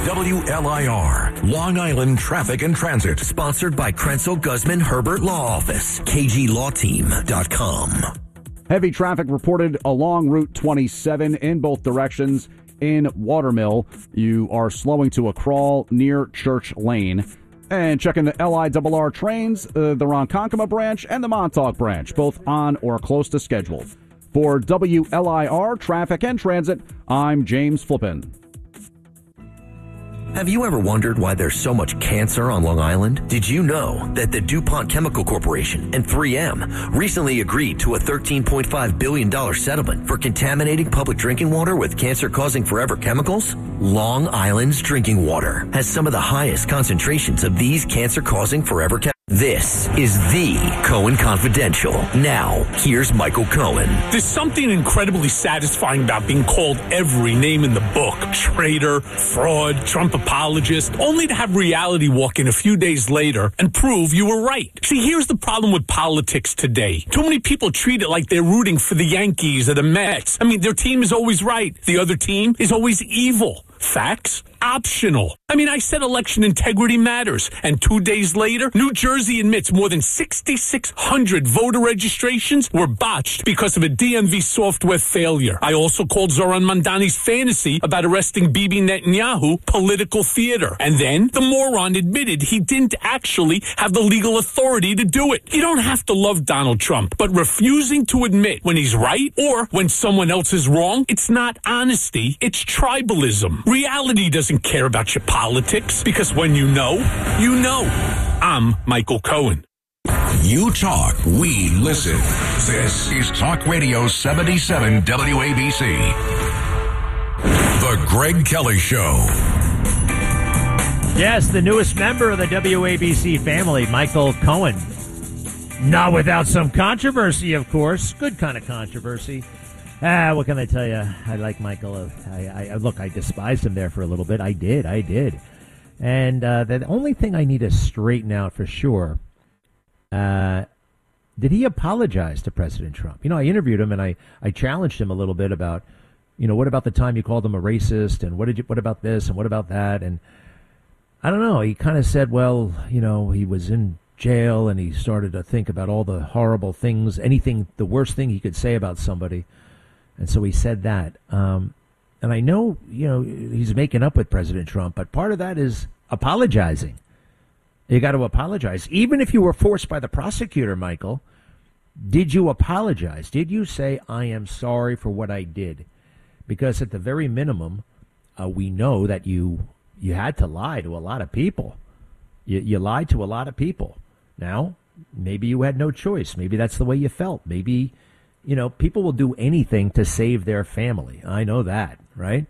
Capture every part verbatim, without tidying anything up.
W L I R, Long Island Traffic and Transit. Sponsored by Krenzel Guzman Herbert Law Office, K G Law Team dot com. Heavy traffic reported along Route twenty-seven in both directions. In Watermill, you are slowing to a crawl near Church Lane. And checking the L I R R trains, uh, the Ronkonkoma branch and the Montauk branch, both on or close to schedule. For W L I R Traffic and Transit, I'm James Flippin. Have you ever wondered why there's so much cancer on Long Island? Did you know that the DuPont Chemical Corporation and three M recently agreed to a thirteen point five billion dollars settlement for contaminating public drinking water with cancer-causing forever chemicals? Long Island's drinking water has some of the highest concentrations of these cancer-causing forever chemicals. This is the Cohen Confidential. Now, here's Michael Cohen. There's something incredibly satisfying about being called every name in the book. Traitor, fraud, Trump apologist, only to have reality walk in a few days later and prove you were right. See, here's the problem with politics today. Too many people treat it like they're rooting for the Yankees or the Mets. I mean, their team is always right. The other team is always evil. Facts? Optional. I mean, I said election integrity matters. And two days later, New Jersey admits more than sixty-six hundred voter registrations were botched because of a D M V software failure. I also called Zoran Mandani's fantasy about arresting Bibi Netanyahu political theater. And then the moron admitted he didn't actually have the legal authority to do it. You don't have to love Donald Trump, but refusing to admit when he's right or when someone else is wrong, it's not honesty, it's tribalism. Reality doesn't care about your politics, because when you know, you know. I'm Michael Cohen. You talk, we listen. This is Talk Radio seventy-seven W A B C. The Greg Kelly Show. Yes, the newest member of the W A B C family, Michael Cohen. Not without some controversy, of course. Good kind of controversy. Ah, what can I tell you? I like Michael. I, I look, I despised him there for a little bit. I did, I did. And uh, the only thing I need to straighten out for sure, uh, did he apologize to President Trump? You know, I interviewed him and I, I challenged him a little bit about, you know, what about the time you called him a racist and what did you, what about this and what about that? And I don't know. He kind of said, well, you know, he was in jail and he started to think about all the horrible things, anything, the worst thing he could say about somebody. And so he said that. Um, and I know, you know, he's making up with President Trump, but part of that is apologizing. You got to apologize. Even if you were forced by the prosecutor, Michael, did you apologize? Did you say, I am sorry for what I did? Because at the very minimum, uh, we know that you you had to lie to a lot of people. You, you lied to a lot of people. Now, maybe you had no choice. Maybe that's the way you felt. Maybe... You know, people will do anything to save their family. I know that, right?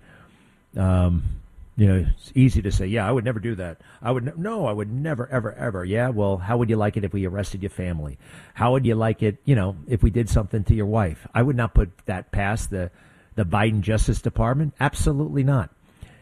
Um, you know, it's easy to say, yeah, I would never do that. I would, ne- no, I would never, ever, ever. Yeah, well, how would you like it if we arrested your family? How would you like it, you know, if we did something to your wife? I would not put that past the, the Biden Justice Department. Absolutely not.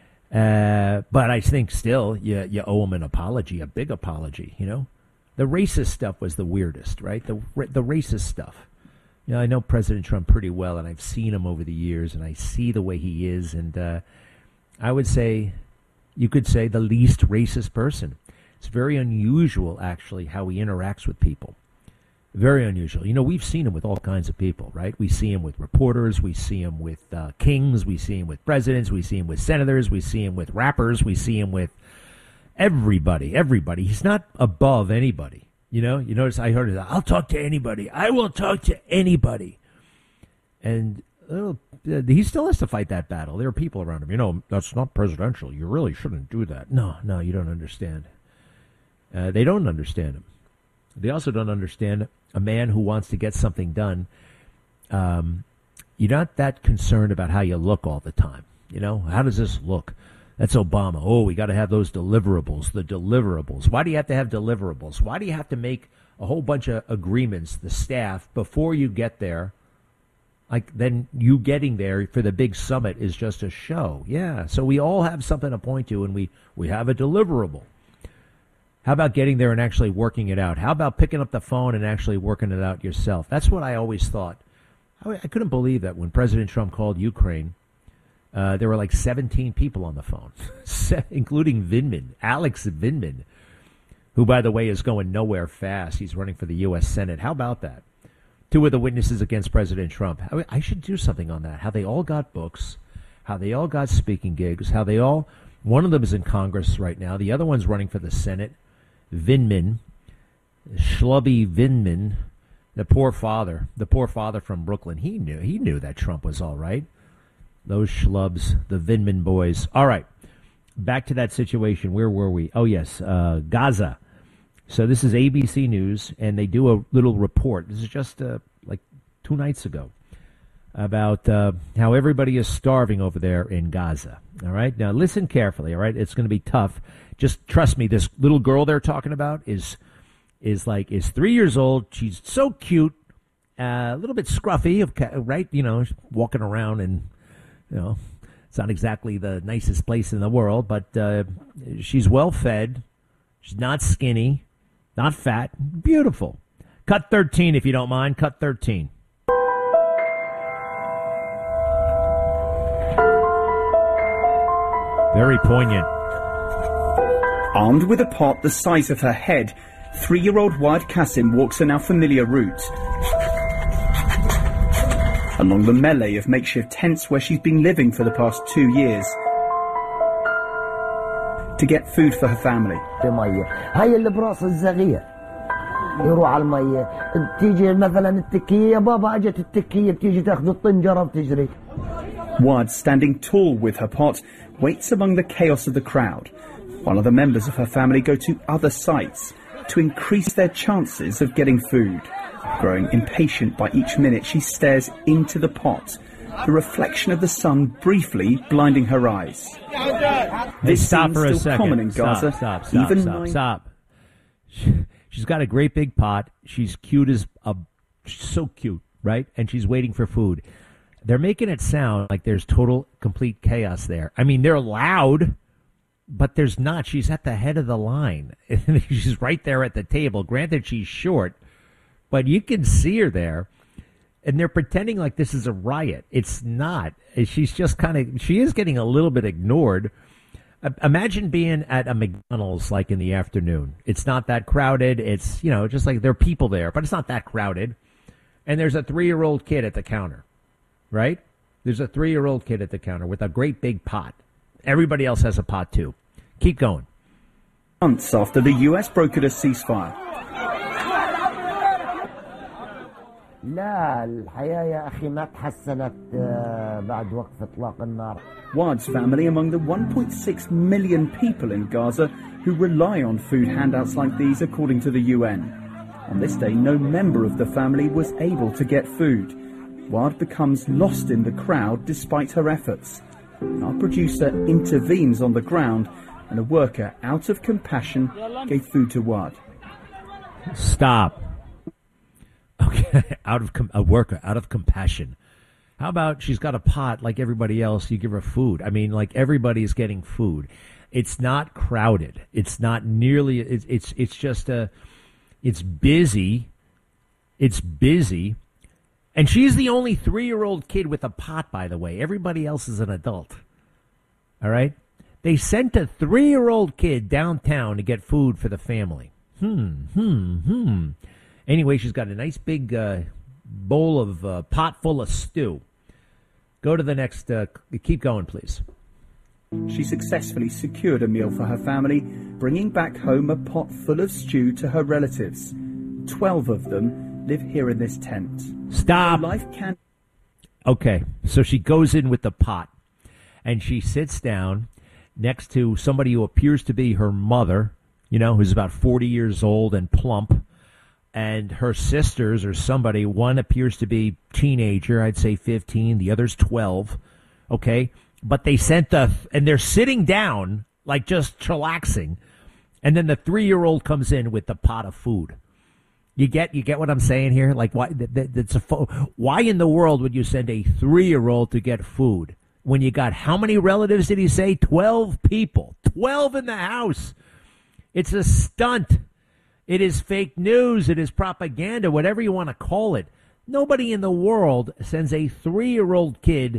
Uh, but I think still you, you owe them an apology, a big apology, you know? The racist stuff was the weirdest, right? The The racist stuff. You know, I know President Trump pretty well, and I've seen him over the years, and I see the way he is, and uh, I would say, you could say, the least racist person. It's very unusual, actually, how he interacts with people. Very unusual. You know, we've seen him with all kinds of people, right? We see him with reporters, we see him with uh, kings, we see him with presidents, we see him with senators, we see him with rappers, we see him with everybody, everybody. He's not above anybody. You know, you notice I heard it. I'll talk to anybody. I will talk to anybody. And uh, he still has to fight that battle. There are people around him. You know, that's not presidential. You really shouldn't do that. No, no, you don't understand. Uh, they don't understand him. They also don't understand a man who wants to get something done. Um, you're not that concerned about how you look all the time. You know, how does this look? That's Obama. Oh, we got to have those deliverables, the deliverables. Why do you have to have deliverables? Why do you have to make a whole bunch of agreements, the staff, before you get there? Like, then you getting there for the big summit is just a show. Yeah, so we all have something to point to, and we, we have a deliverable. How about getting there and actually working it out? How about picking up the phone and actually working it out yourself? That's what I always thought. I, I couldn't believe that when President Trump called Ukraine, Uh, there were like seventeen people on the phone, including Vindman, Alex Vindman, who, by the way, is going nowhere fast. He's running for the U S Senate. How about that? Two of the witnesses against President Trump. I, I should do something on that. How they all got books, how they all got speaking gigs, how they all, one of them is in Congress right now. The other one's running for the Senate. Vindman, Schlubby Vindman, the poor father, the poor father from Brooklyn. He knew, he knew that Trump was all right. Those schlubs, the Vindman boys. All right, back to that situation. Where were we? Oh, yes, uh, Gaza. So this is A B C News, and they do a little report. This is just uh, like two nights ago about uh, how everybody is starving over there in Gaza. All right, now listen carefully. All right, it's going to be tough. Just trust me. This little girl they're talking about is is like is three years old. She's so cute, uh, a little bit scruffy, right? You know, walking around, and you know, it's not exactly the nicest place in the world, but uh, she's well fed. She's not skinny. Not fat, beautiful. Cut thirteen, if you don't mind. Cut thirteen. Very poignant. Armed with a pot the size of her head, three-year-old Wad Qasim walks a now familiar route. Along the melee of makeshift tents where she's been living for the past two years. To get food for her family. هاي اللي براس الزغير يروح على المية تيجي مثلا التكية بابا اجت التكية بتيجي تاخذ الطنجرة بتجري. Wad, standing tall with her pot, waits among the chaos of the crowd, while other members of her family go to other sites to increase their chances of getting food. Growing impatient by each minute, she stares into the pot, the reflection of the sun briefly blinding her eyes. Hey, this stop for a still second. common in Gaza. Stop, stop, stop, Even stop, nine... stop. She, she's got a great big pot. She's cute as a, she's so cute, right? And she's waiting for food. They're making it sound like there's total, complete chaos there. I mean, they're loud, but there's not. She's at the head of the line. She's right there at the table. Granted, she's short, but you can see her there. And they're pretending like this is a riot. It's not. She's just kind of, she is getting a little bit ignored. Imagine being at a McDonald's like in the afternoon. It's not that crowded. It's, you know, just like there are people there, but it's not that crowded. And there's a three-year-old kid at the counter, right? There's a three-year-old kid at the counter with a great big pot. Everybody else has a pot too. Keep going. Months after the U S brokered a ceasefire. لا الحياة يا أخي ما تحسنت بعد وقف إطلاق النار. Wad's family among the one point six million people in Gaza who rely on food handouts like these, according to the U N. On this day, no member of the family was able to get food. Wad becomes lost in the crowd despite her efforts. Our producer intervenes on the ground, and a worker, out of compassion, gave food to Wad. Stop. Okay, out of com- a worker, out of compassion. How about she's got a pot like everybody else? You give her food. I mean, like everybody's getting food. It's not crowded. It's not nearly. It's it's it's just a. It's busy. It's busy, and she's the only three-year-old kid with a pot. By the way, everybody else is an adult. All right, they sent a three-year-old kid downtown to get food for the family. Hmm. Hmm. Hmm. Anyway, she's got a nice big uh, bowl of uh, pot full of stew. Go to the next. Uh, keep going, please. She successfully secured a meal for her family, bringing back home a pot full of stew to her relatives. Twelve of them live here in this tent. Stop. Life can. Okay, so she goes in with the pot, and she sits down next to somebody who appears to be her mother, you know, who's about forty years old and plump. And her sisters or somebody, one appears to be teenager, I'd say fifteen, the other's twelve, okay? But they sent the, and they're sitting down, like just chillaxing, and then the three-year-old comes in with the pot of food. You get you get what I'm saying here? Like, why, that's a, why in the world would you send a three-year-old to get food when you got, how many relatives did he say? twelve people. twelve in the house. It's a stunt. It is fake news. It is propaganda, whatever you want to call it. Nobody in the world sends a three-year-old kid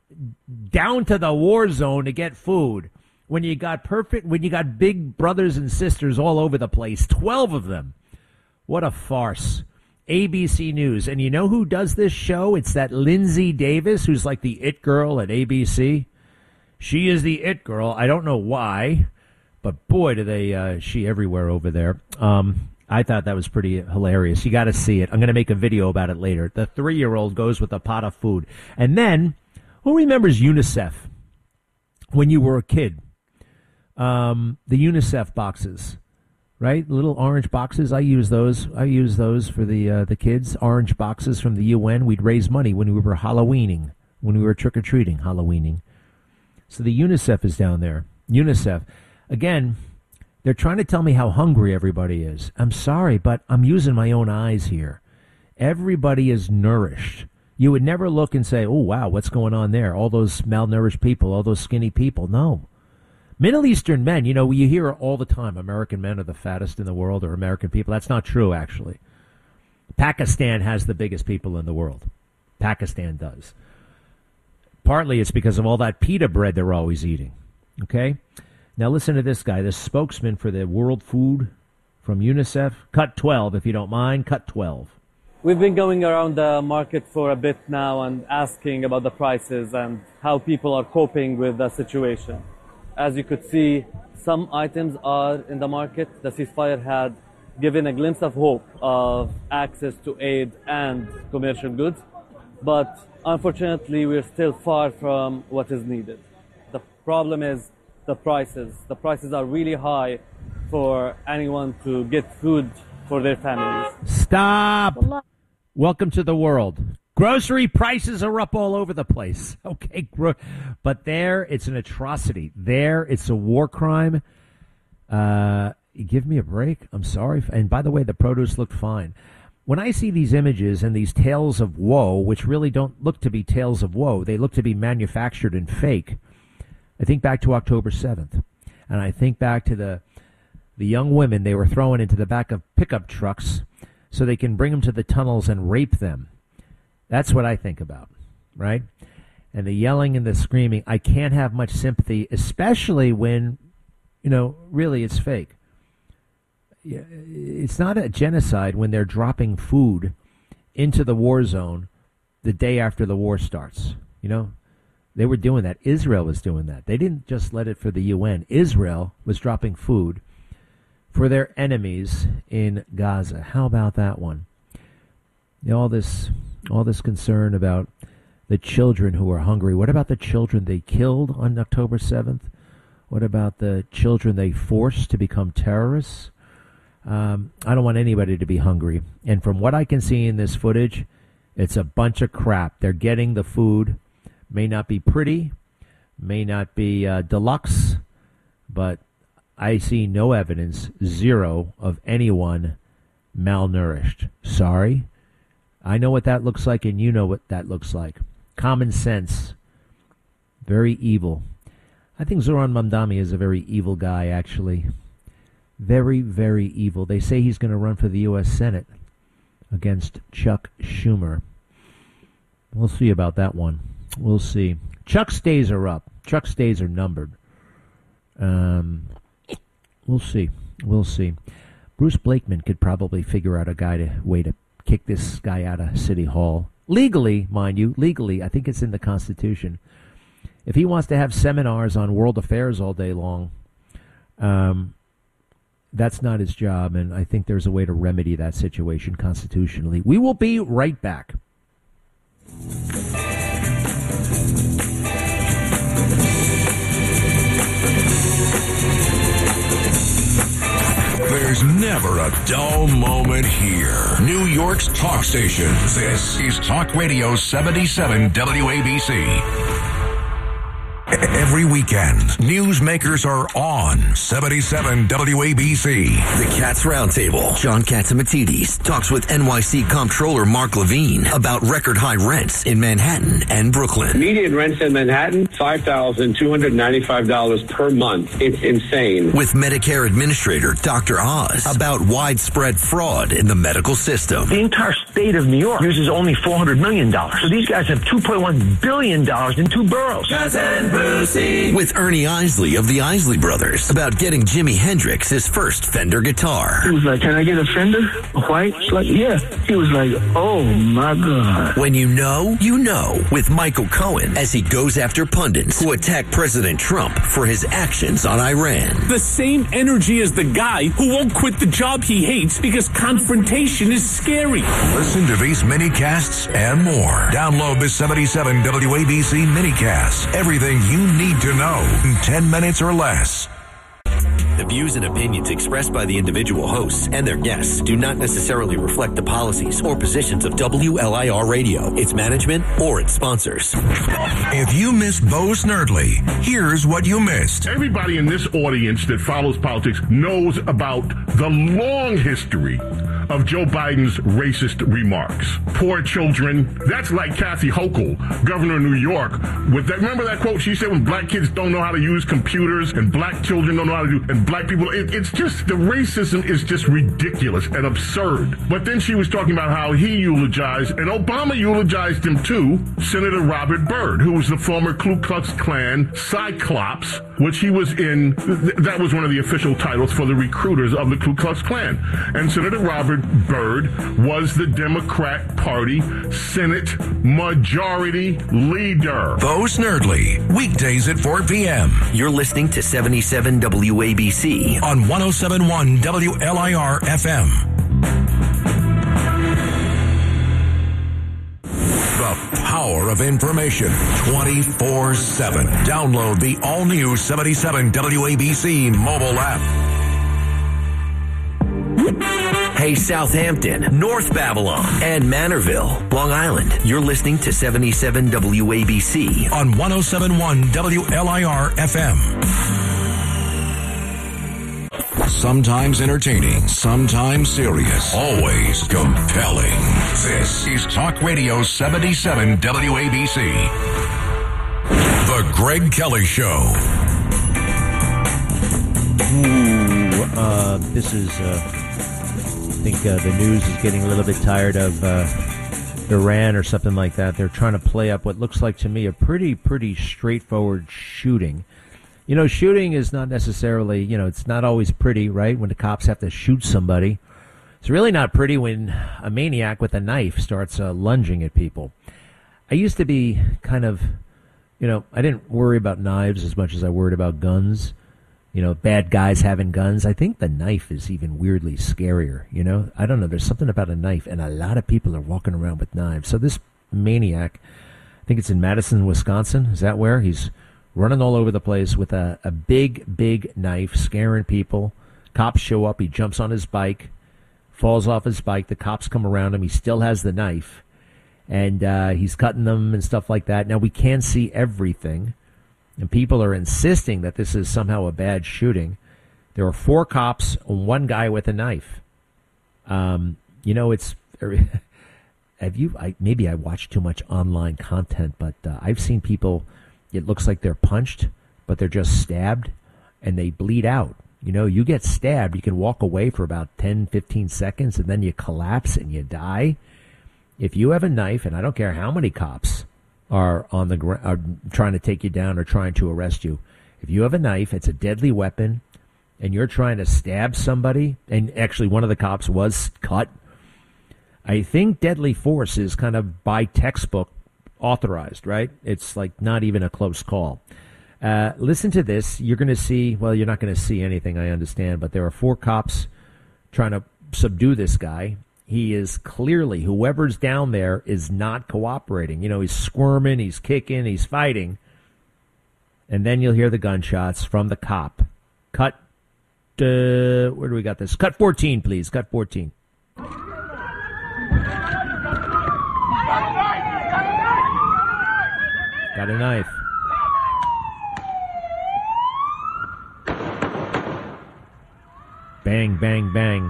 down to the war zone to get food when you got perfect, when you got big brothers and sisters all over the place, twelve of them. What a farce. A B C News. And you know who does this show? It's that Lindsay Davis, who's like the it girl at A B C. She is the it girl. I don't know why, but boy, do they, uh, she everywhere over there. Um, I thought that was pretty hilarious. You got to see it. I'm going to make a video about it later. The three-year-old goes with a pot of food. And then, who remembers UNICEF when you were a kid? Um, the UNICEF boxes, right? Little orange boxes. I use those. I use those for the uh, the kids. Orange boxes from the U N. We'd raise money when we were Halloweening, when we were trick-or-treating, Halloweening. So the UNICEF is down there. UNICEF. Again, they're trying to tell me how hungry everybody is. I'm sorry, but I'm using my own eyes here. Everybody is nourished. You would never look and say, oh, wow, what's going on there? All those malnourished people, all those skinny people. No. Middle Eastern men, you know, you hear all the time, American men are the fattest in the world, or American people. That's not true, actually. Pakistan has the biggest people in the world. Pakistan does. Partly it's because of all that pita bread they're always eating. Okay? Now listen to this guy, the spokesman for the World Food from UNICEF. Cut twelve, if you don't mind. Cut twelve. We've been going around the market for a bit now and asking about the prices and how people are coping with the situation. As you could see, some items are in the market. The ceasefire had given a glimpse of hope of access to aid and commercial goods, but unfortunately, we're still far from what is needed. The problem is the prices. The prices are really high for anyone to get food for their families. Stop! Welcome to the world. Grocery prices are up all over the place. Okay, but there it's an atrocity. There it's a war crime. Uh, give me a break. I'm sorry. And by the way, the produce looked fine. When I see these images and these tales of woe, which really don't look to be tales of woe, they look to be manufactured and fake. I think back to October seventh, and I think back to the the young women they were throwing into the back of pickup trucks so they can bring them to the tunnels and rape them. That's what I think about, right? And the yelling and the screaming. I can't have much sympathy, especially when, you know, really it's fake. It's not a genocide when they're dropping food into the war zone the day after the war starts. You know, they were doing that. Israel was doing that. They didn't just let it for the U N. Israel was dropping food for their enemies in Gaza. How about that one? You know, all this... All this concern about the children who are hungry. What about the children they killed on October seventh? What about the children they forced to become terrorists? Um, I don't want anybody to be hungry. And from what I can see in this footage, it's a bunch of crap. They're getting the food. May not be pretty, may not be uh, deluxe, but I see no evidence, zero, of anyone malnourished. Sorry. I know what that looks like, and you know what that looks like. Common sense. Very evil. I think Zoran Mamdani is a very evil guy, actually. Very, very evil. They say he's going to run for the U S Senate against Chuck Schumer. We'll see about that one. We'll see. Chuck's days are up. Chuck's days are numbered. Um, we'll see. We'll see. Bruce Blakeman could probably figure out a guy to way to kick this guy out of City Hall. Legally, mind you, legally, I think it's in the Constitution. If he wants to have seminars on world affairs all day long, um, that's not his job, and I think there's a way to remedy that situation constitutionally. We will be right back. There's never a dull moment here. New York's talk station. This is Talk Radio seventy-seven W A B C. Every weekend, newsmakers are on seventy-seven W A B C. The Cats Roundtable. John Catsimatidis talks with N Y C Comptroller Mark Levine about record high rents in Manhattan and Brooklyn. Median rents in Manhattan, five thousand two hundred ninety-five dollars per month. It's insane. With Medicare Administrator Doctor Oz about widespread fraud in the medical system. The entire state of New York uses only four hundred million dollars. So these guys have two point one billion dollars in two boroughs. With Ernie Isley of the Isley Brothers about getting Jimi Hendrix his first Fender guitar. He was like, can I get a Fender? A white? It's like, yeah. He was like, oh my God. When you know, you know, with Michael Cohen as he goes after pundits who attack President Trump for his actions on Iran. The same energy as the guy who won't quit the job he hates because confrontation is scary. Listen to these mini-casts and more. Download the seventy-seven W A B C mini-cast. Everything you need to know in ten minutes or less. The views and opinions expressed by the individual hosts and their guests do not necessarily reflect the policies or positions of W L I R Radio, its management, or its sponsors. If you missed Bo Snerdley, here's what you missed. Everybody in this audience that follows politics knows about the long history of Joe Biden's racist remarks. Poor children. That's like Kathy Hochul, governor of New York. With that, remember that quote she said when black kids don't know how to use computers and black children don't know how to do, and black people, it, it's just, the racism is just ridiculous and absurd. But then she was talking about how he eulogized, and Obama eulogized him too, Senator Robert Byrd, who was the former Ku Klux Klan Cyclops, which he was in, th- that was one of the official titles for the recruiters of the Ku Klux Klan. And Senator Robert Byrd was the Democrat Party Senate Majority Leader. Bo Snerdley, weekdays at four p.m. You're listening to seventy-seven W A B C on one oh seven point one W L I R F M. The power of information twenty-four seven. Download the all-new seventy-seven W A B C mobile app. Hey, Southampton, North Babylon, and Manorville, Long Island. You're listening to seventy-seven W A B C on one oh seven point one W L I R F M. Sometimes entertaining, sometimes serious, always compelling. This is Talk Radio seventy-seven W A B C. The Greg Kelly Show. Ooh, uh, this is... Uh I think uh, the news is getting a little bit tired of uh, Iran or something like that. They're trying to play up what looks like to me a pretty, pretty straightforward shooting. You know, shooting is not necessarily, you know, it's not always pretty, right, when the cops have to shoot somebody. It's really not pretty when a maniac with a knife starts uh, lunging at people. I used to be kind of, you know, I didn't worry about knives as much as I worried about guns. You know, bad guys having guns. I think the knife is even weirdly scarier, you know? I don't know. There's something about a knife, and a lot of people are walking around with knives. So this maniac, I think it's in Madison, Wisconsin. Is that where? He's running all over the place with a, a big, big knife, scaring people. Cops show up. He jumps on his bike, falls off his bike. The cops come around him. He still has the knife, and uh, he's cutting them and stuff like that. Now, we can't see everything. And people are insisting that this is somehow a bad shooting. There are four cops and one guy with a knife. Um, you know, it's... Have you... I, maybe I watch too much online content, but uh, I've seen people... It looks like they're punched, but they're just stabbed, and they bleed out. You know, you get stabbed, you can walk away for about ten, fifteen seconds, and then you collapse and you die. If you have a knife, and I don't care how many cops... are on the gr- are trying to take you down or trying to arrest you. If you have a knife, it's a deadly weapon, and you're trying to stab somebody, and actually one of the cops was cut, I think deadly force is kind of by textbook authorized, right? It's like not even a close call. Uh, listen to this. You're going to see, well, you're not going to see anything, I understand, but there are four cops trying to subdue this guy. He is clearly, whoever's down there is not cooperating. You know, he's squirming, he's kicking, he's fighting. And then you'll hear the gunshots from the cop. Cut, uh, where do we got this? Cut fourteen, please. Cut fourteen. Got a knife. Bang, bang, bang.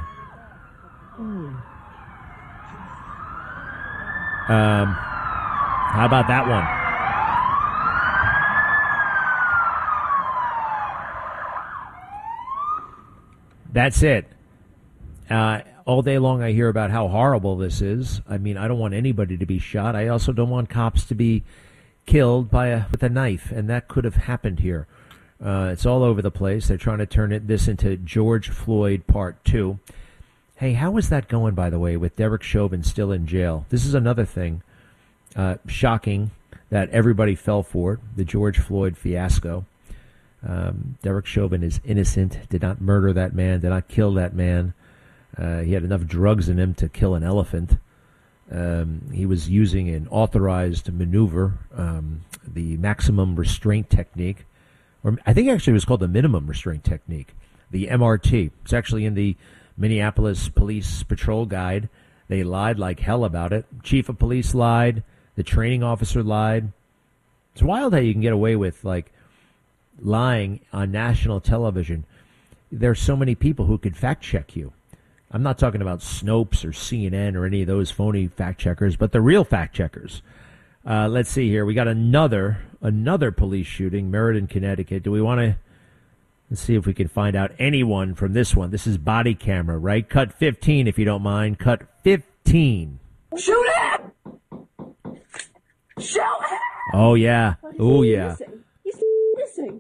Um, how about that one? That's it. Uh, all day long I hear about how horrible this is. I mean, I don't want anybody to be shot. I also don't want cops to be killed by a, with a knife, and that could have happened here. Uh, it's all over the place. They're trying to turn it, this into George Floyd Part two. Hey, how is that going, by the way, with Derek Chauvin still in jail? This is another thing uh, shocking that everybody fell for, the George Floyd fiasco. Um, Derek Chauvin is innocent, did not murder that man, did not kill that man. Uh, he had enough drugs in him to kill an elephant. Um, he was using an authorized maneuver, um, the maximum restraint technique, or I think actually it was called the minimum restraint technique, the M R T. It's actually in the Minneapolis Police Patrol Guide. They lied like hell about it. Chief of police lied. The training officer lied. It's wild how you can get away with, like, lying on national television. There's so many people who could fact check you. I'm not talking about Snopes or C N N or any of those phony fact checkers, but the real fact checkers. Uh, let's see here. We got another another police shooting, Meriden, Connecticut. Do we want to let's see if we can find out anyone from this one? This is body camera, right? Cut fifteen, if you don't mind. Cut fifteen. Shoot it! Shoot it! Oh yeah. Oh yeah. He's missing.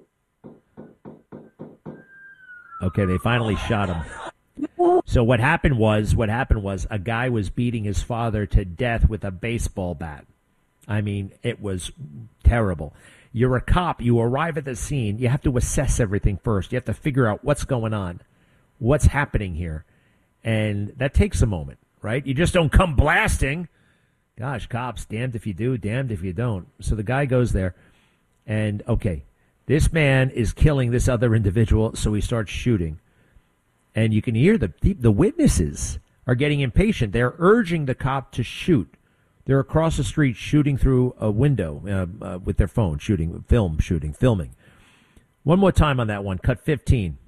Okay, they finally shot him. So what happened was, what happened was a guy was beating his father to death with a baseball bat. I mean, it was terrible. You're a cop. You arrive at the scene. You have to assess everything first. You have to figure out what's going on, what's happening here. And that takes a moment, right? You just don't come blasting. Gosh, cops, damned if you do, damned if you don't. So the guy goes there and, okay, this man is killing this other individual, so he starts shooting. And you can hear the the witnesses are getting impatient. They're urging the cop to shoot. They're across the street shooting through a window uh, uh, with their phone, shooting, film, shooting, filming. One more time on that one. Cut fifteen.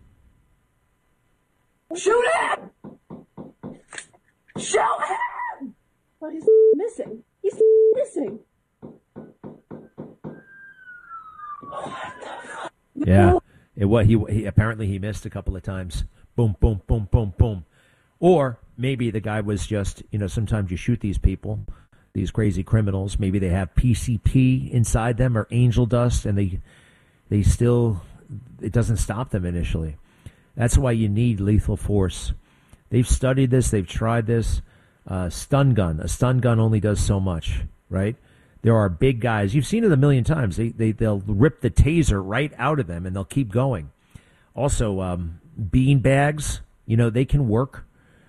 Shoot him! Shoot him! Oh, he's missing. He's missing. Yeah. It, what, he, he apparently he missed a couple of times. Boom, boom, boom, boom, boom. Or maybe the guy was just, you know, sometimes you shoot these people, these crazy criminals. Maybe they have P C P inside them or angel dust, and they they still, it doesn't stop them initially. That's why you need lethal force. They've studied this. They've tried this. Uh, stun gun. A stun gun only does so much, right? There are big guys. You've seen it a million times. They, they, they'll rip the taser right out of them, and they'll keep going. Also, um, bean bags, you know, they can work,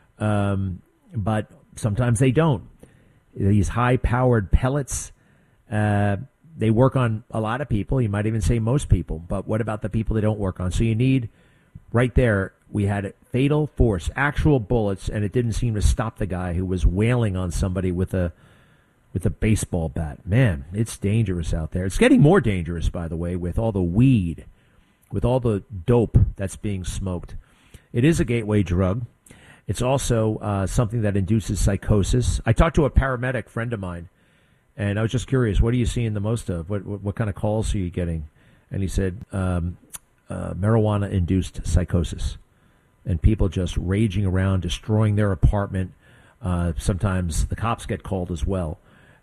um, but sometimes they don't. These high-powered pellets, uh, they work on a lot of people. You might even say most people. But what about the people they don't work on? So you need, right there, we had fatal force, actual bullets, and it didn't seem to stop the guy who was wailing on somebody with a with a baseball bat. Man, it's dangerous out there. It's getting more dangerous, by the way, with all the weed, with all the dope that's being smoked. It is a gateway drug. It's also uh, something that induces psychosis. I talked to a paramedic friend of mine, and I was just curious, what are you seeing the most of? What what, what kind of calls are you getting? And he said, um, uh, marijuana-induced psychosis. And people just raging around, destroying their apartment. Uh, sometimes the cops get called as well.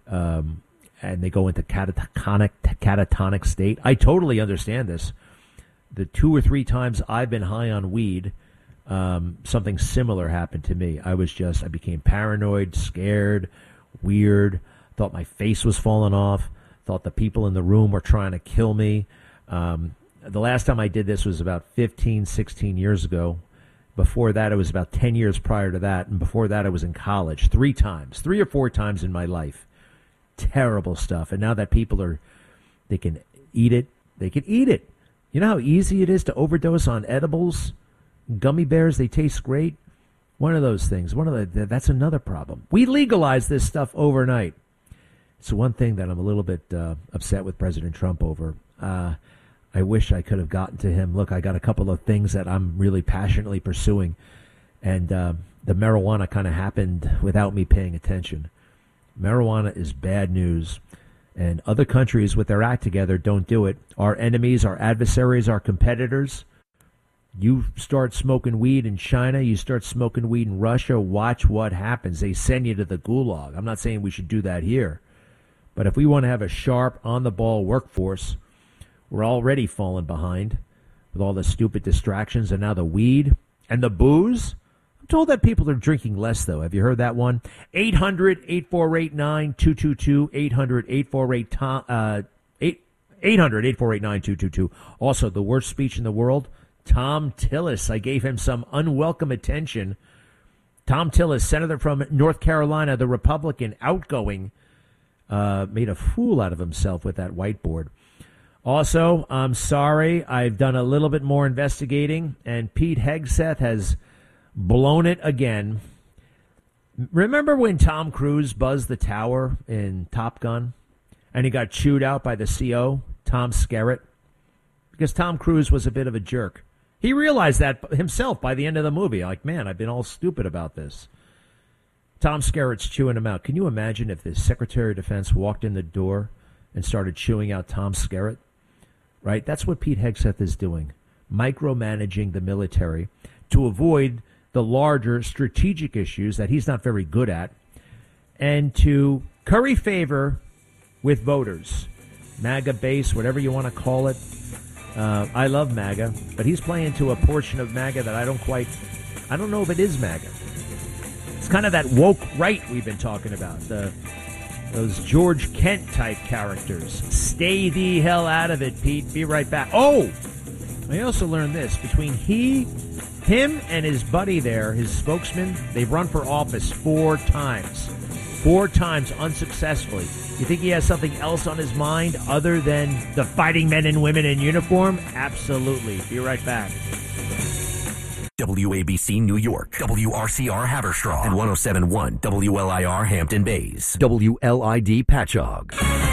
Um, and they go into catatonic, catatonic state. I totally understand this. The two or three times I've been high on weed, um, something similar happened to me. I was just, I became paranoid, scared, weird, thought my face was falling off, thought the people in the room were trying to kill me. Um, the last time I did this was about fifteen, sixteen years ago. Before that, it was about ten years prior to that. And before that, I was in college three times, three or four times in my life. Terrible stuff. And now that people are, they can eat it, they can eat it. You know how easy it is to overdose on edibles? Gummy bears, they taste great. One of those things. One of the, that's another problem. We legalized this stuff overnight. It's one thing that I'm a little bit uh, upset with President Trump over. Uh, I wish I could have gotten to him. Look, I got a couple of things that I'm really passionately pursuing, and uh, the marijuana kind of happened without me paying attention. Marijuana is bad news, and other countries with their act together don't do it. Our enemies, our adversaries, our competitors. You start smoking weed in China, you start smoking weed in Russia, watch what happens. They send you to the gulag. I'm not saying we should do that here. But if we want to have a sharp, on-the-ball workforce, we're already falling behind with all the stupid distractions and now the weed and the booze. I'm told that people are drinking less, though. Have you heard that one? eight hundred, eight four eight, nine two two two, eight hundred, eight four eight, uh, eight hundred, eight four eight, nine two two two. Also, the worst speech in the world, Thom Tillis. I gave him some unwelcome attention. Thom Tillis, senator from North Carolina, the Republican, outgoing, uh, made a fool out of himself with that whiteboard. Also, I'm sorry, I've done a little bit more investigating, and Pete Hegseth has blown it again. Remember when Tom Cruise buzzed the tower in Top Gun, and he got chewed out by the C O, Tom Skerritt? Because Tom Cruise was a bit of a jerk. He realized that himself by the end of the movie. Like, man, I've been all stupid about this. Tom Skerritt's chewing him out. Can you imagine if the Secretary of Defense walked in the door and started chewing out Tom Skerritt? Right? That's what Pete Hegseth is doing. Micromanaging the military to avoid the larger strategic issues that he's not very good at and to curry favor with voters. MAGA base, whatever you want to call it. Uh, I love MAGA, but he's playing to a portion of MAGA that I don't quite, I don't know if it is MAGA. It's kind of that woke right we've been talking about, the those George Kent type characters. Stay the hell out of it, Pete. Be right back. Oh, I also learned this. Between he, him and his buddy there, his spokesman, they've run for office four times. Four times unsuccessfully. You think he has something else on his mind other than the fighting men and women in uniform? Absolutely. Be right back. W A B C New York, W R C R Haverstraw, and one oh seven point one W L I R Hampton Bays, W L I D Patchogue.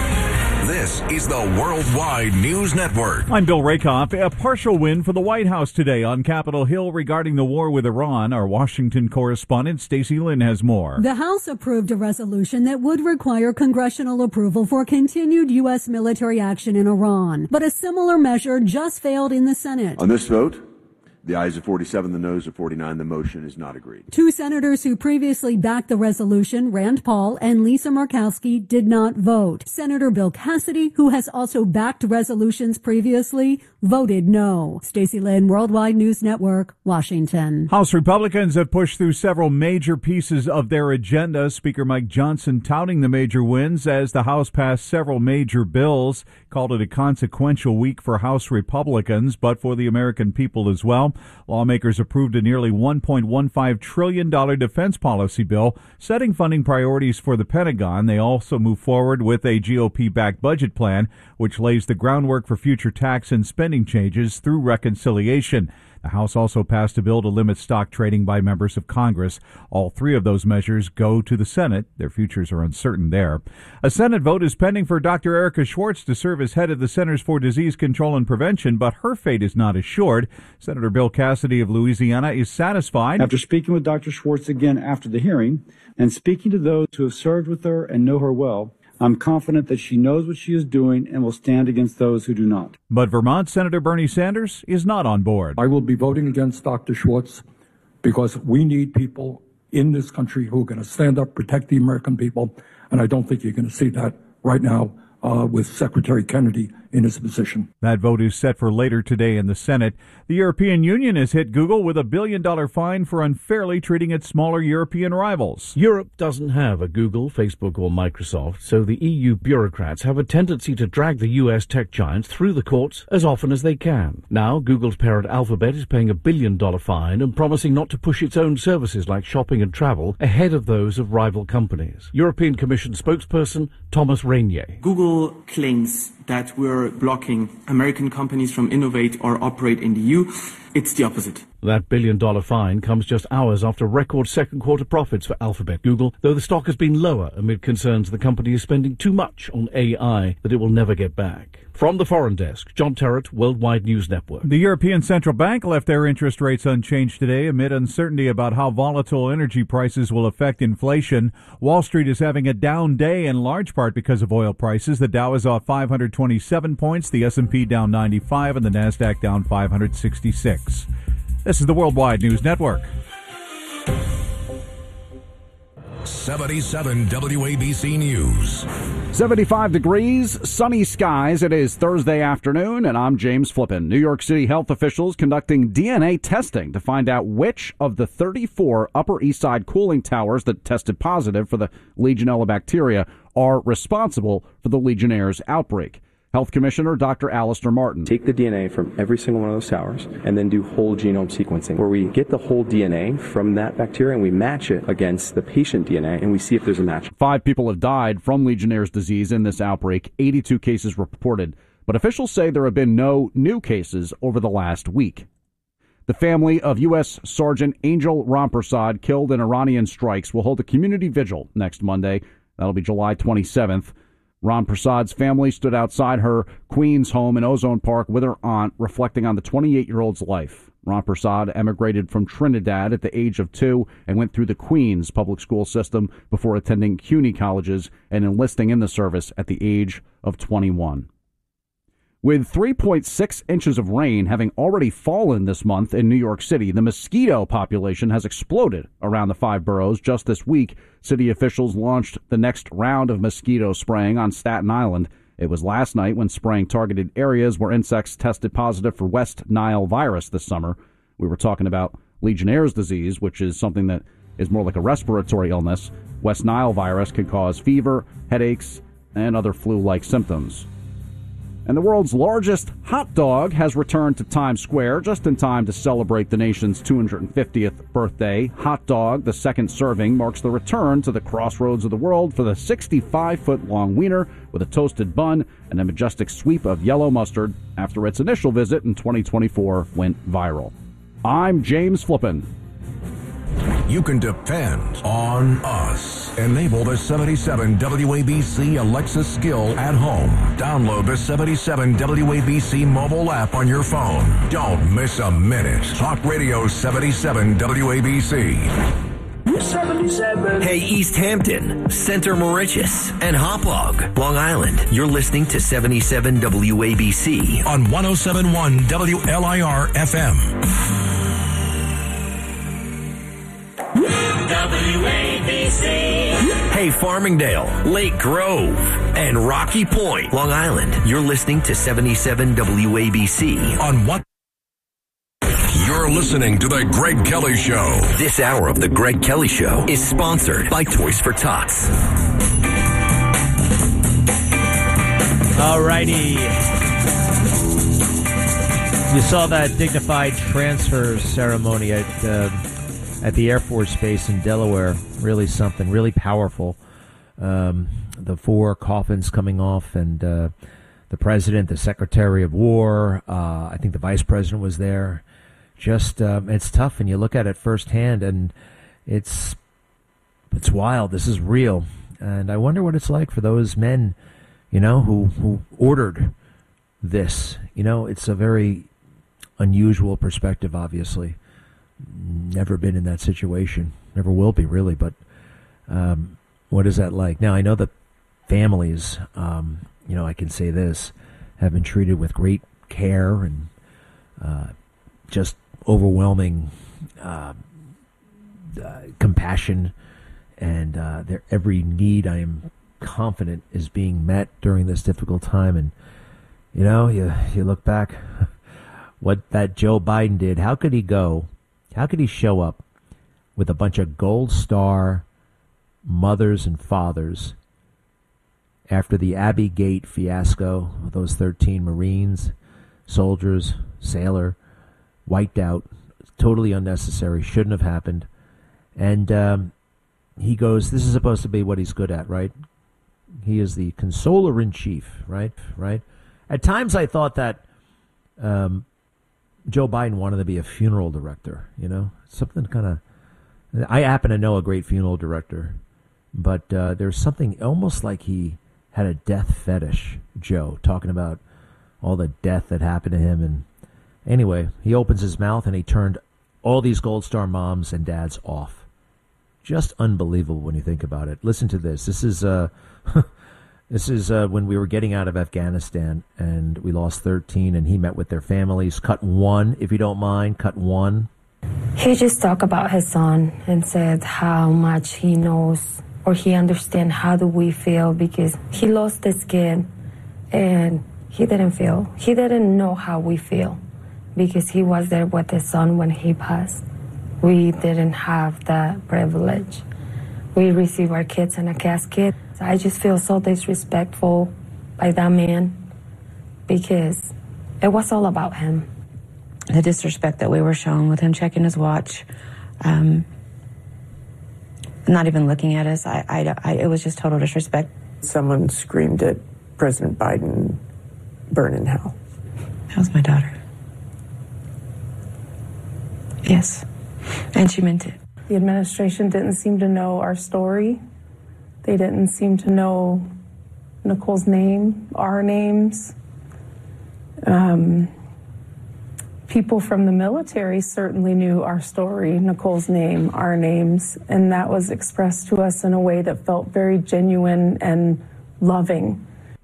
This is the Worldwide News Network. I'm Bill Rakoff. A partial win for the White House today on Capitol Hill regarding the war with Iran. Our Washington correspondent Stacey Lynn has more. The House approved a resolution that would require congressional approval for continued U S military action in Iran. But a similar measure just failed in the Senate. On this vote, the ayes are forty-seven, the noes are forty-nine. The motion is not agreed. Two senators who previously backed the resolution, Rand Paul and Lisa Murkowski, did not vote. Senator Bill Cassidy, who has also backed resolutions previously, voted no. Stacey Lynn, Worldwide News Network, Washington. House Republicans have pushed through several major pieces of their agenda. Speaker Mike Johnson touting the major wins as the House passed several major bills, called it a consequential week for House Republicans, but for the American people as well. Lawmakers approved a nearly one point one five trillion dollars defense policy bill, setting funding priorities for the Pentagon. They also move forward with a G O P-backed budget plan, which lays the groundwork for future tax and spending changes through reconciliation. The House also passed a bill to limit stock trading by members of Congress. All three of those measures go to the Senate. Their futures are uncertain there. A Senate vote is pending for Doctor Erica Schwartz to serve as head of the Centers for Disease Control and Prevention, but her fate is not assured. Senator Bill Cassidy of Louisiana is satisfied. After speaking with Doctor Schwartz again after the hearing and speaking to those who have served with her and know her well, I'm confident that she knows what she is doing and will stand against those who do not. But Vermont Senator Bernie Sanders is not on board. I will be voting against Doctor Schwartz because we need people in this country who are going to stand up, protect the American people, and I don't think you're going to see that right now uh, with Secretary Kennedy in his position. That vote is set for later today in the Senate. The European Union has hit Google with a billion dollar fine for unfairly treating its smaller European rivals. Europe doesn't have a Google, Facebook or Microsoft, so the E U bureaucrats have a tendency to drag the U S tech giants through the courts as often as they can. Now, Google's parent Alphabet is paying a billion dollar fine and promising not to push its own services like shopping and travel ahead of those of rival companies. European Commission spokesperson Thomas Reynier. Google claims that we're blocking American companies from innovate or operate in the E U. It's the opposite. That billion-dollar fine comes just hours after record second-quarter profits for Alphabet Google, though the stock has been lower amid concerns the company is spending too much on A I that it will never get back. From the Foreign Desk, John Terrett, Worldwide News Network. The European Central Bank left their interest rates unchanged today amid uncertainty about how volatile energy prices will affect inflation. Wall Street is having a down day in large part because of oil prices. The Dow is off five hundred twenty-seven points, the S and P down ninety-five, and the NASDAQ down five hundred sixty-six. This is the Worldwide News Network. seventy-seven W A B C News. seventy-five degrees, sunny skies. It is Thursday afternoon, and I'm James Flippin. New York City health officials conducting D N A testing to find out which of the thirty-four Upper East Side cooling towers that tested positive for the Legionella bacteria are responsible for the Legionnaires' outbreak. Health Commissioner Doctor Alistair Martin. Take the D N A from every single one of those towers and then do whole genome sequencing, where we get the whole D N A from that bacteria and we match it against the patient D N A and we see if there's a match. Five people have died from Legionnaire's disease in this outbreak, eighty-two cases reported, but officials say there have been no new cases over the last week. The family of U S Sergeant Angel Rampersad, killed in Iranian strikes, will hold a community vigil next Monday. That'll be July twenty-seventh. Rampersad's family stood outside her Queens home in Ozone Park with her aunt, reflecting on the twenty-eight-year-old's life. Rampersad emigrated from Trinidad at the age of two and went through the Queens public school system before attending CUNY colleges and enlisting in the service at the age of twenty-one. With three point six inches of rain having already fallen this month in New York City, the mosquito population has exploded around the five boroughs. Just this week, city officials launched the next round of mosquito spraying on Staten Island. It was last night when spraying targeted areas where insects tested positive for West Nile virus this summer. We were talking about Legionnaire's disease, which is something that is more like a respiratory illness. West Nile virus can cause fever, headaches, and other flu-like symptoms. And the world's largest hot dog has returned to Times Square just in time to celebrate the nation's two hundred fiftieth birthday. Hot dog, the second serving, marks the return to the crossroads of the world for the sixty-five-foot-long wiener with a toasted bun and a majestic sweep of yellow mustard after its initial visit in twenty twenty-four went viral. I'm James Flippin. You can depend on us. Enable the seventy-seven W A B C Alexa skill at home. Download the seventy-seven W A B C mobile app on your phone. Don't miss a minute. Talk Radio seventy-seven W A B C. seventy-seven. Hey, East Hampton, Center Moriches, and Hauppauge, Long Island. You're listening to seventy-seven W A B C on one oh seven point one W L I R F M. W A B C. Hey, Farmingdale, Lake Grove, and Rocky Point, Long Island. You're listening to seventy-seven W A B C on what? You're listening to The Greg Kelly Show. This hour of The Greg Kelly Show is sponsored by Toys for Tots. All righty. You saw that dignified transfer ceremony at uh, at the Air Force Base in Delaware. Really something, really powerful. Um, the four coffins coming off, and uh, the president, the secretary of war, uh, I think the vice president was there. Just, um, it's tough, and you look at it firsthand, and it's it's wild. This is real, and I wonder what it's like for those men, you know, who who ordered this. You know, it's a very unusual perspective, obviously. Never been in that situation. Never will be, really. But um, what is that like? Now, I know that families, um, you know, I can say this, have been treated with great care and uh, just overwhelming uh, uh, compassion. And uh, their every need, I am confident, is being met during this difficult time. And, you know, you, you look back, what that Joe Biden did, how could he go? How could he show up with a bunch of Gold Star mothers and fathers after the Abbey Gate fiasco, those thirteen Marines, soldiers, sailor, wiped out, totally unnecessary, shouldn't have happened. And um, he goes, this is supposed to be what he's good at, right? He is the consoler in chief, right? Right. At times I thought that um, Joe Biden wanted to be a funeral director, you know, something kind of. I happen to know a great funeral director, but uh, there's something almost like he had a death fetish, Joe, talking about all the death that happened to him. And anyway, he opens his mouth and he turned all these Gold Star moms and dads off. Just unbelievable when you think about it. Listen to this. This is uh, this is uh, when we were getting out of Afghanistan and we lost thirteen, and he met with their families. Cut one, if you don't mind. Cut one. He just talked about his son and said how much he knows or he understands how do we feel because he lost his kid and he didn't feel. He didn't know how we feel because he was there with his son when he passed. We didn't have that privilege. We receive our kids in a casket. I just feel so disrespectful by that man because it was all about him. The disrespect that we were shown with him checking his watch, um, not even looking at us, I, I, I, it was just total disrespect. Someone screamed at President Biden, burn in hell. That was my daughter. Yes, and she meant it. The administration didn't seem to know our story. They didn't seem to know Nicole's name, our names. Um... People from the military certainly knew our story, Nicole's name, our names, and that was expressed to us in a way that felt very genuine and loving.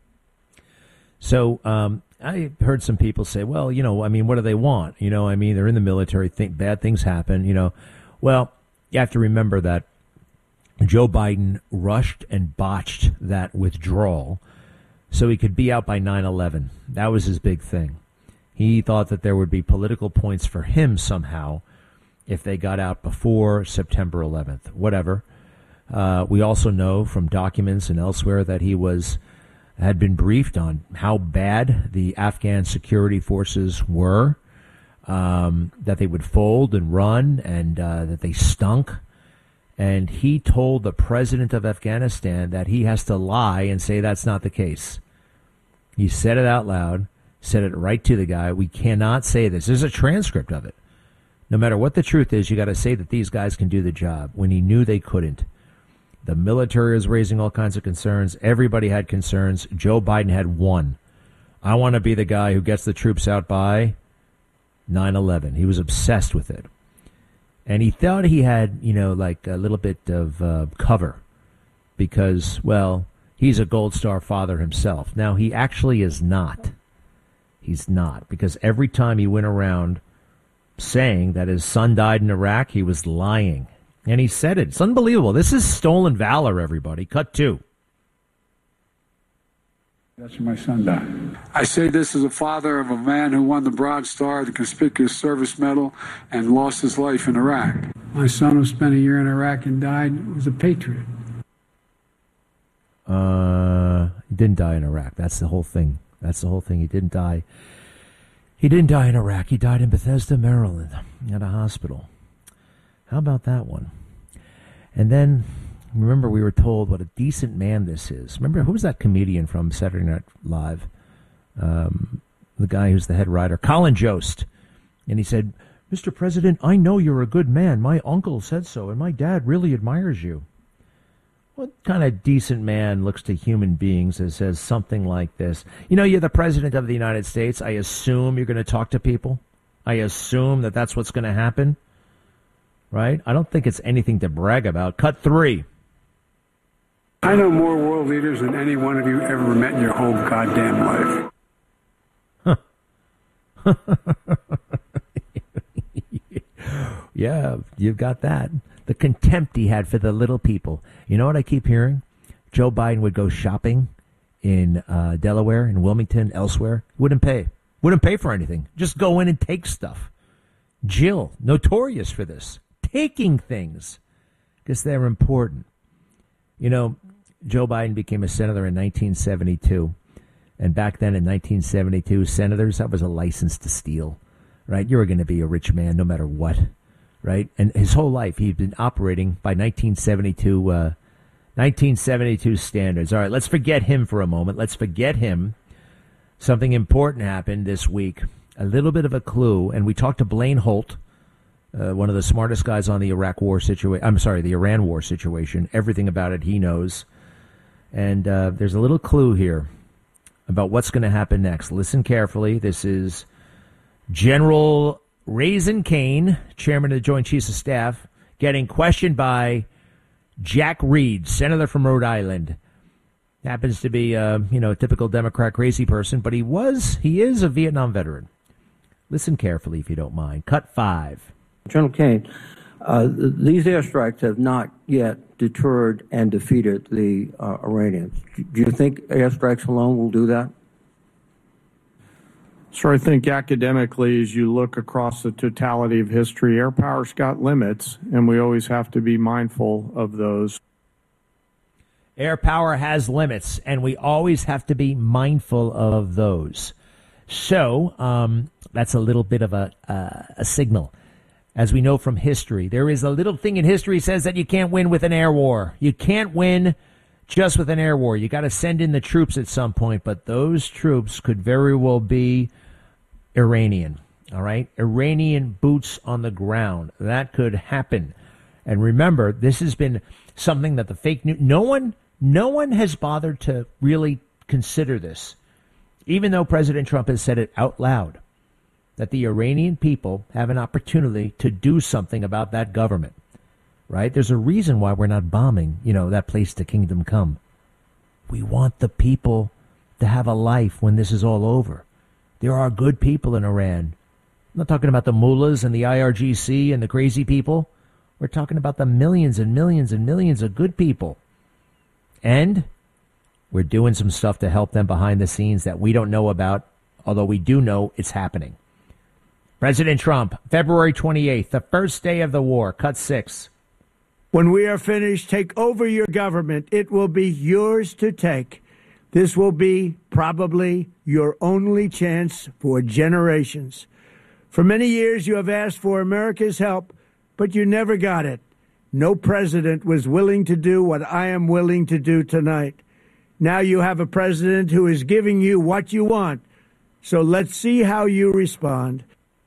So um, I heard some people say, well, you know, I mean, what do they want? You know, I mean, they're in the military, think bad things happen, you know. Well, you have to remember that Joe Biden rushed and botched that withdrawal so he could be out by nine eleven. That was his big thing. He thought that there would be political points for him somehow if they got out before September eleventh, whatever. Uh, we also know from documents and elsewhere that he was had been briefed on how bad the Afghan security forces were, um, that they would fold and run, and uh, that they stunk. And he told the president of Afghanistan that he has to lie and say that's not the case. He said it out loud. Said it right to the guy. We cannot say this. There's a transcript of it. No matter what the truth is, you got to say that these guys can do the job when he knew they couldn't. The military is raising all kinds of concerns. Everybody had concerns. Joe Biden had one. I want to be the guy who gets the troops out by nine eleven. He was obsessed with it. And he thought he had, you know, like a little bit of uh, cover because, well, he's a Gold Star father himself. Now, he actually is not. He's not, because every time he went around saying that his son died in Iraq, he was lying. And he said it. It's unbelievable. This is stolen valor, everybody. Cut two. That's where my son died. I say this as a father of a man who won the Bronze Star, the Conspicuous Service Medal, and lost his life in Iraq. My son who spent a year in Iraq and died was a patriot. Uh, he didn't die in Iraq. That's the whole thing. That's the whole thing. He didn't die. He didn't die in Iraq. He died in Bethesda, Maryland, at a hospital. How about that one? And then, remember, we were told what a decent man this is. Remember, who was that comedian from Saturday Night Live? Um, the guy who's the head writer, Colin Jost. And he said, Mister President, I know you're a good man. My uncle said so, and my dad really admires you. What kind of decent man looks to human beings and says something like this? You know, you're the president of the United States. I assume you're going to talk to people. I assume that that's what's going to happen. Right? I don't think it's anything to brag about. Cut three. I know more world leaders than any one of you ever met in your whole goddamn life. Huh. Yeah, you've got that. The contempt he had for the little people. You know what I keep hearing? Joe Biden would go shopping in uh, Delaware, in Wilmington, elsewhere. Wouldn't pay. Wouldn't pay for anything. Just go in and take stuff. Jill, notorious for this. Taking things because they're important. You know, Joe Biden became a senator in nineteen seventy-two. And back then in nineteen seventy-two, senators, that was a license to steal. Right? You were going to be a rich man no matter what. Right? And his whole life, he'd been operating by nineteen seventy-two, uh, nineteen seventy-two standards. All right, let's forget him for a moment. Let's forget him. Something important happened this week a little bit of a clue, and we talked to Blaine Holt, uh, one of the smartest guys on the Iraq war situation. I'm sorry, the Iran war situation. Everything about it he knows. And uh, there's a little clue here about what's going to happen next. Listen carefully. This is General Raisin Kane, chairman of the Joint Chiefs of Staff, getting questioned by Jack Reed, senator from Rhode Island. Happens to be, uh, you know, a typical Democrat crazy person, but he was, he is a Vietnam veteran. Listen carefully, if you don't mind. Cut five. General Kane, uh, th- these airstrikes have not yet deterred and defeated the uh, Iranians. Do you think airstrikes alone will do that? So I think academically, as you look across the totality of history, air power's got limits, and we always have to be mindful of those. Air power has limits, and we always have to be mindful of those. So um, that's a little bit of a, uh, a signal. As we know from history, there is a little thing in history that says that you can't win with an air war. You can't win just with an air war. You got to send in the troops at some point, but those troops could very well be Iranian, all right? Iranian boots on the ground. That could happen. And remember, this has been something that the fake news, no one, no one has bothered to really consider this, even though President Trump has said it out loud, that the Iranian people have an opportunity to do something about that government, right? There's a reason why we're not bombing, you know, that place to kingdom come. We want the people to have a life when this is all over. There are good people in Iran. I'm not talking about the mullahs and the I R G C and the crazy people. We're talking about the millions and millions and millions of good people. And we're doing some stuff to help them behind the scenes that we don't know about, although we do know it's happening. President Trump, February twenty-eighth, the first day of the war, cut six. When we are finished, take over your government. It will be yours to take. This will be probably your only chance for generations. For many years, you have asked for America's help, but you never got it. No president was willing to do what I am willing to do tonight. Now you have a president who is giving you what you want. So let's see how you respond.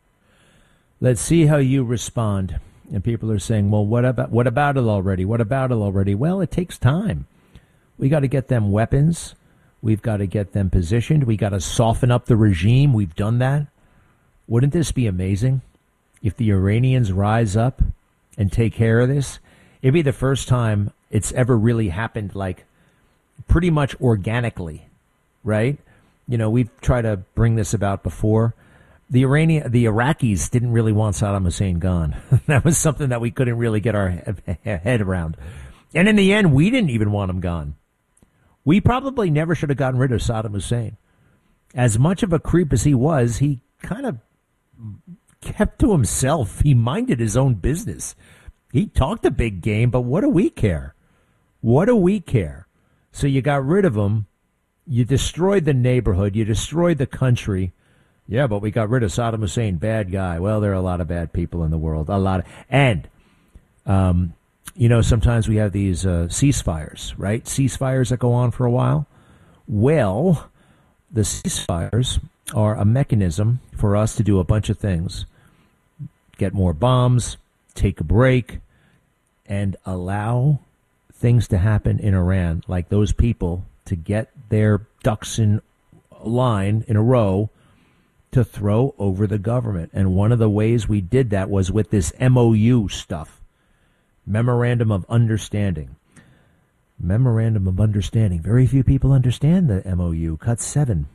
Let's see how you respond. And people are saying, well, what about what about it already? What about it already? Well, it takes time. We got to get them weapons. We've got to get them positioned. We got to soften up the regime. We've done that. Wouldn't this be amazing if the Iranians rise up and take care of this? It'd be the first time it's ever really happened, like pretty much organically, right? You know, we've tried to bring this about before. The Iranian, the Iraqis didn't really want Saddam Hussein gone. That was something that we couldn't really get our head around. And in the end, we didn't even want him gone. We probably never should have gotten rid of Saddam Hussein. As much of a creep as he was, he kind of kept to himself. He minded his own business. He talked a big game, but what do we care? What do we care? So you got rid of him. You destroyed the neighborhood. You destroyed the country. Yeah, but we got rid of Saddam Hussein. Bad guy. Well, there are a lot of bad people in the world. A lot of, and, um, you know, sometimes we have these uh, ceasefires, right? Ceasefires that go on for a while. Well, the ceasefires are a mechanism for us to do a bunch of things. Get more bombs, take a break, and allow things to happen in Iran, like those people to get their ducks in line in a row to throw over the government. And one of the ways we did that was with this M O U stuff. Memorandum of Understanding. Memorandum of Understanding. Very few people understand the M O U. Cut seven.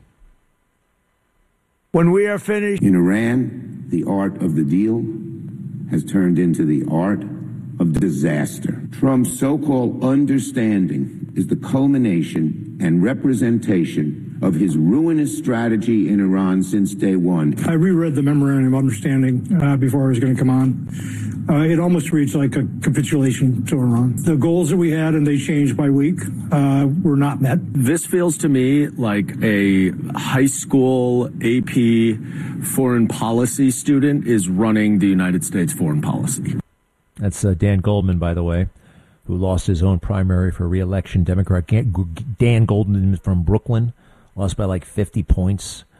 When we are finished. In Iran, the art of the deal has turned into the art of disaster. Trump's so-called understanding is the culmination and representation of his ruinous strategy in Iran since day one. I reread the Memorandum of Understanding uh, before I was going to come on. Uh, it almost reads like a capitulation to Iran. The goals that we had, and they changed by week, uh, were not met. This feels to me like a high school A P foreign policy student is running the United States foreign policy. That's uh, Dan Goldman, by the way, who lost his own primary for re-election. Democrat Dan Goldman from Brooklyn lost by like fifty points.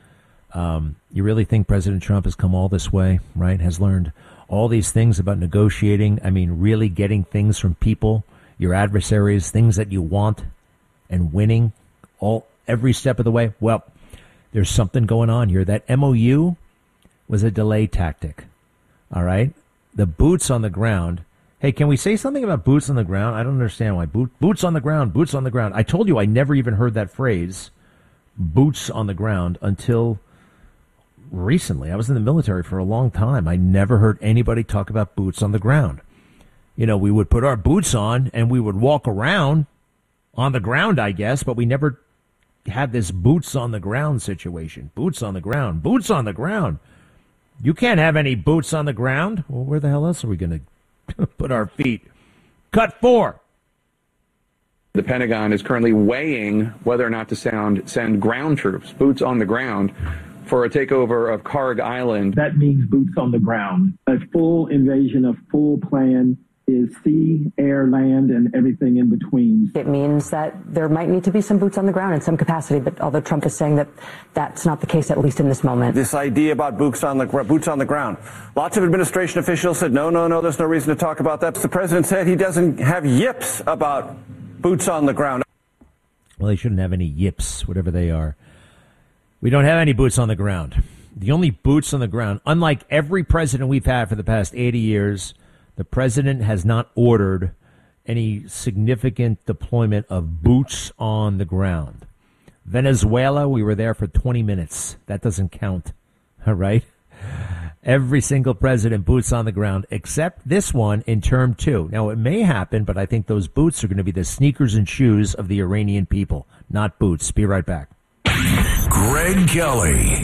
Um, you really think President Trump has come all this way, right? Has learned all these things about negotiating. I mean, really getting things from people, your adversaries, things that you want, and winning all every step of the way. Well, there's something going on here. That M O U was a delay tactic. All right, the boots on the ground. Hey, can we say something about boots on the ground? I don't understand why boot, boots on the ground, boots on the ground. I told you I never even heard that phrase, boots on the ground, until recently. I was in the military for a long time. I never heard anybody talk about boots on the ground. You know, we would put our boots on and we would walk around on the ground, I guess, but we never had this boots on the ground situation. Boots on the ground, boots on the ground. You can't have any boots on the ground. Well, where the hell else are we going to put our feet? Cut four. The Pentagon is currently weighing whether or not to sound, send ground troops, boots on the ground, for a takeover of Karg Island. That means boots on the ground. A full invasion, a full plan is sea, air, land, and everything in between. It means that there might need to be some boots on the ground in some capacity, but although Trump is saying that that's not the case, at least in this moment. This idea about boots on the boots on the ground. Lots of administration officials said, no, no, no, there's no reason to talk about that. The president said he doesn't have yips about boots on the ground. Well, they shouldn't have any yips, whatever they are. We don't have any boots on the ground. The only boots on the ground, unlike every president we've had for the past eighty years, the president has not ordered any significant deployment of boots on the ground. Venezuela, we were there for twenty minutes. That doesn't count. All right? Every single president, boots on the ground, except this one in term two. Now, it may happen, but I think those boots are going to be the sneakers and shoes of the Iranian people, not boots. Be right back. Greg Kelly.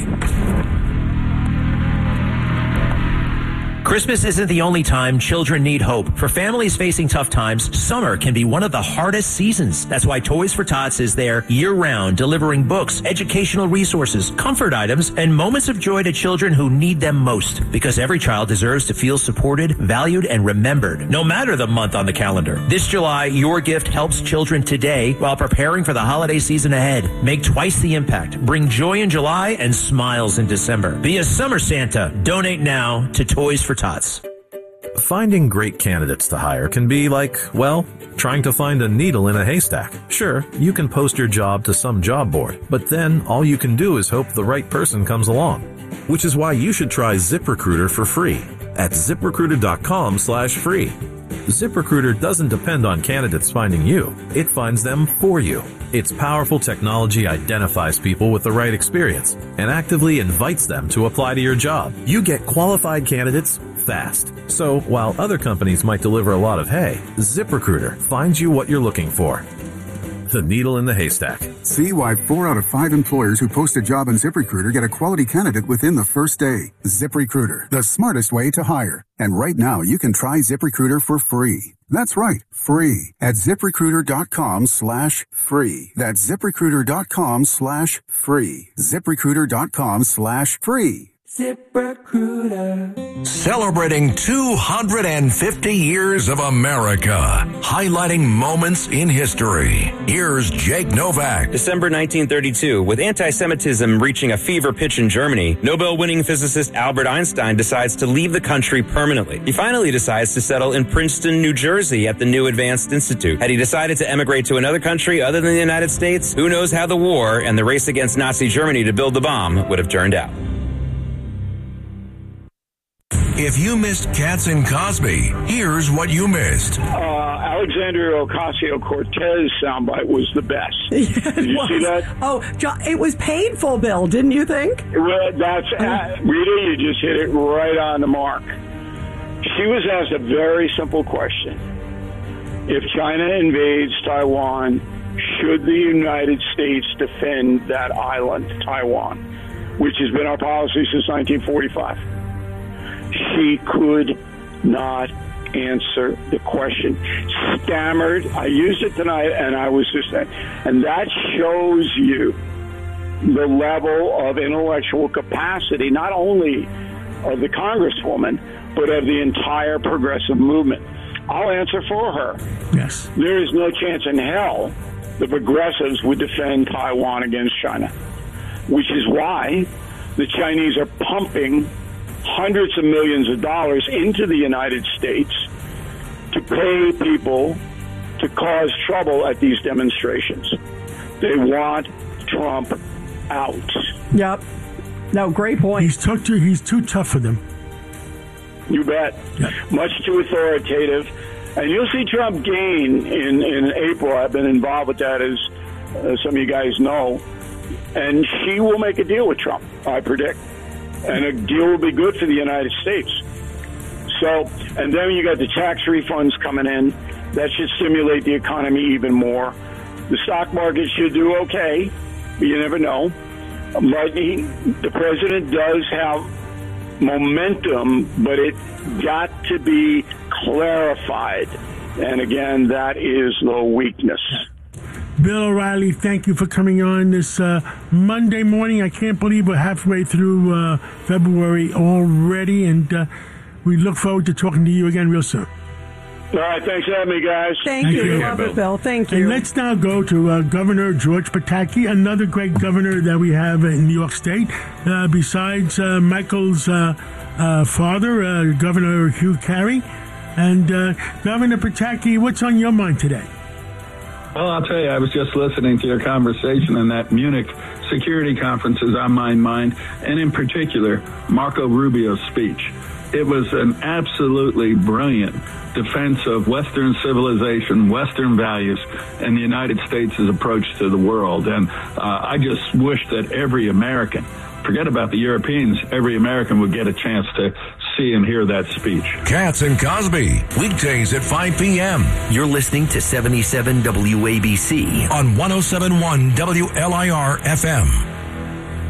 Christmas isn't the only time children need hope. For families facing tough times, summer can be one of the hardest seasons. That's why Toys for Tots is there year-round, delivering books, educational resources, comfort items, and moments of joy to children who need them most. Because every child deserves to feel supported, valued, and remembered, no matter the month on the calendar. This July, your gift helps children today while preparing for the holiday season ahead. Make twice the impact. Bring joy in July and smiles in December. Be a summer Santa. Donate now to Toys for Tots. Finding great candidates to hire can be like, well, trying to find a needle in a haystack. Sure, you can post your job to some job board, but then all you can do is hope the right person comes along. Which is why you should try ZipRecruiter for free at ZipRecruiter.com slash free. ZipRecruiter doesn't depend on candidates finding you. It finds them for you. Its powerful technology identifies people with the right experience and actively invites them to apply to your job. You get qualified candidates fast. So while other companies might deliver a lot of hay, ZipRecruiter finds you what you're looking for. The needle in the haystack. See why four out of five employers who post a job on ZipRecruiter get a quality candidate within the first day. ZipRecruiter, the smartest way to hire. And right now, you can try ZipRecruiter for free. That's right, free at ZipRecruiter.com slash free. That's ZipRecruiter.com slash free. ZipRecruiter.com slash free. ZipRecruiter. Celebrating two hundred fifty years of America. Highlighting moments in history. Here's Jake Novak. December nineteen thirty-two. With anti-Semitism reaching a fever pitch in Germany, Nobel-winning physicist Albert Einstein decides to leave the country permanently. He finally decides to settle in Princeton, New Jersey at the New Advanced Institute. Had he decided to emigrate to another country other than the United States, who knows how the war and the race against Nazi Germany to build the bomb would have turned out. If you missed Katz and Cosby, here's what you missed. Uh, Alexandria Ocasio-Cortez soundbite was the best. Yeah, Did you was. see that? Oh, John, it was painful, Bill, didn't you think? Well, that's uh, Rita, you just hit it right on the mark. She was asked a very simple question. If China invades Taiwan, should the United States defend that island, Taiwan, which has been our policy since nineteen forty-five? She could not answer the question. Stammered. I used it tonight, and I was just saying. And that shows you the level of intellectual capacity, not only of the Congresswoman, but of the entire progressive movement. I'll answer for her. Yes. There is no chance in hell the progressives would defend Taiwan against China, which is why The Chinese are pumping hundreds of millions of dollars into the United States to pay people to cause trouble at these demonstrations. They want Trump out. Yep. No, great point. He's too, too, he's too tough for them. You bet. Yep. Much too authoritative. And you'll see Trump gain in, in April. I've been involved with that, as uh, some of you guys know. And she will make a deal with Trump, I predict. And a deal will be good for the United States. So, and then you got the tax refunds coming in. That should stimulate the economy even more. The stock market should do okay, but you never know. But he, the president does have momentum, but it got to be clarified. And again, that is the weakness. Bill O'Reilly, thank you for coming on this uh, Monday morning. I can't believe we're halfway through uh, February already, and uh, we look forward to talking to you again real soon. All right, thanks for having me, guys. Thank, Thank you. you. Love it, Bill. Thank you. And let's now go to uh, Governor George Pataki, another great governor that we have in New York State, uh, besides uh, Michael's uh, uh, father, uh, Governor Hugh Carey. And uh, Governor Pataki, what's on your mind today? Well, I'll tell you, I was just listening to your conversation, and that Munich security conference is on my mind, and in particular, Marco Rubio's speech. It was an absolutely brilliant defense of Western civilization, Western values, and the United States' approach to the world. And uh, I just wish that every American, forget about the Europeans, every American would get a chance to see and hear that speech. Katz and Cosby, weekdays at five p.m. You're listening to seventy-seven W A B C on one oh seven point one W L I R F M.